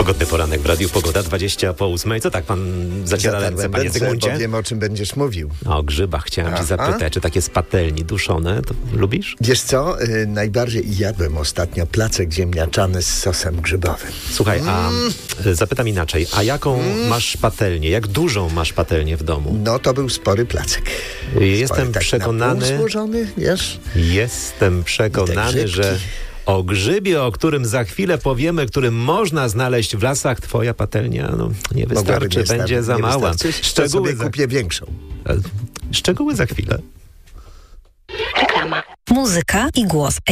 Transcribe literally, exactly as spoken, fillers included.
Pogodny poranek w Radiu Pogoda, dwadzieścia po ósmej. Co tak pan zaciera ręce, panie Zygmuncie? Bo wiem, o czym będziesz mówił. O grzybach chciałem Aha. cię zapytać, czy takie z patelni duszone, to lubisz? Wiesz co? Y, najbardziej jadłem ostatnio placek ziemniaczany z sosem grzybowym. Słuchaj, a Mm. y, zapytam inaczej, a jaką Mm. masz patelnię? Jak dużą masz patelnię w domu? No to był spory placek. Jestem spory, tak przekonany, na pół złożony, wiesz? jestem I przekonany, te że grzybki. o grzybie, o którym za chwilę powiemy, którym można znaleźć w lasach, twoja patelnia no, nie Mogłaby wystarczy, nie będzie star- za nie mała. wystarczyć, to Szczegóły sobie za, kupię większą. szczegóły za chwilę. Reklama. Muzyka i głos.